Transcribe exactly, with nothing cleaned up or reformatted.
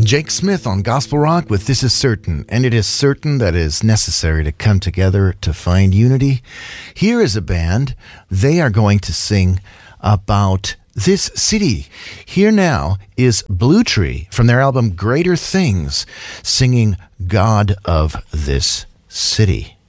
Jake Smith on Gospel Rock with This Is Certain, and it is certain that it is necessary to come together to find unity. Here is a band. They are going to sing about this city. Here now is Blue Tree from their album Greater Things, singing God of This City.